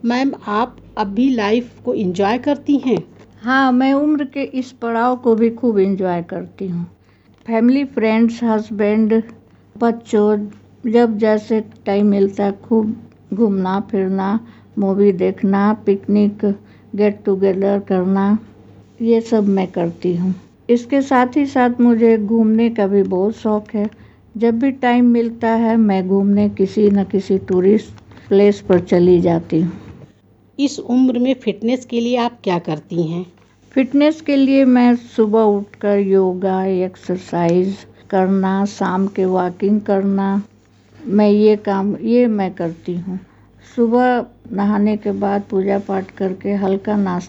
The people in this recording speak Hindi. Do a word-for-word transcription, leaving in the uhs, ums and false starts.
मैम, आप अभी लाइफ को एंजॉय करती हैं? हाँ, मैं उम्र के इस पड़ाव को भी खूब एंजॉय करती हूँ। फैमिली, फ्रेंड्स, हस्बैंड, बच्चों, जब जैसे टाइम मिलता है खूब घूमना फिरना, मूवी देखना, पिकनिक, गेट टुगेदर करना, ये सब मैं करती हूँ। इसके साथ ही साथ मुझे घूमने का भी बहुत शौक़ है। जब भी टाइम मिलता है मैं घूमने किसी न किसी टूरिस्ट प्लेस पर चली जाती हूँ। इस उम्र में फ़िटनेस के लिए आप क्या करती हैं? फ़िटनेस के लिए मैं सुबह उठकर योगा, एक्सरसाइज करना, शाम के वॉकिंग करना, मैं ये काम ये मैं करती हूँ। सुबह नहाने के बाद पूजा पाठ करके हल्का नाश्ता